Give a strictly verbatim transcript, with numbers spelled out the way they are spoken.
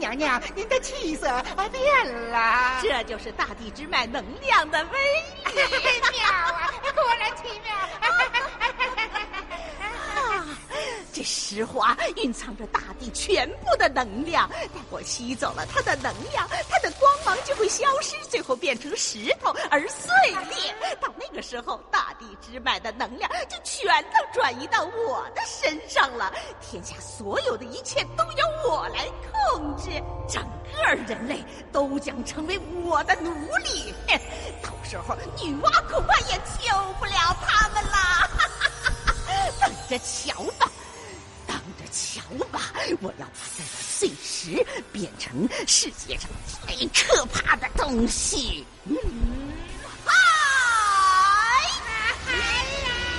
娘娘，您的气色变了， 这就是大地之脉能量的威力。 妙啊，果然奇妙。 啊，这石花蕴藏着大地全部的能量，待我吸走了它的能量，它的光芒就会消失，最后变成石头而碎裂。到那个时候，大地之脉的能量就全都转移到我的身上了，天下所有的一切都由我来控制，整个人类都将成为我的奴隶。到时候女娲恐怕也救不了他们啦。等着瞧吧，等着瞧吧，我要把这个碎石变成世界上最可怕的东西。嗯